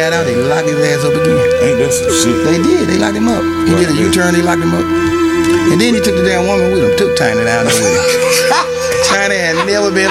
got out, they locked his ass up again. Ain't that some shit? They did. They locked him up. He did a U-turn. They locked him up. And then he took the damn woman with him. Took Tiny down there with him. Tiny had never been